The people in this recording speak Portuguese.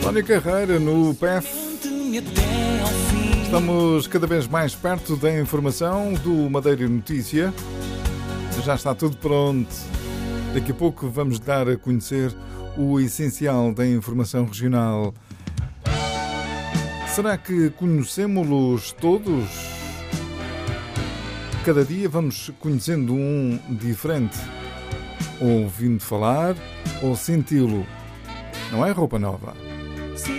Tony Carreira no PEF. Estamos cada vez mais perto da informação do Madeira Notícia. Já está tudo pronto. Daqui a pouco vamos dar a conhecer o essencial da informação regional. Será que conhecemos-los todos? Cada dia vamos conhecendo um diferente, ou ouvindo falar, ou senti-lo. Não é roupa nova.